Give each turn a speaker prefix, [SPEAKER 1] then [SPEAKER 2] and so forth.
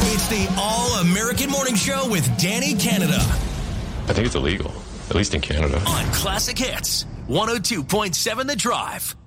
[SPEAKER 1] It's the All-American Morning Show with Danny Canada.
[SPEAKER 2] I think it's illegal, at least in Canada.
[SPEAKER 1] On Classic Hits, 102.7 The Drive.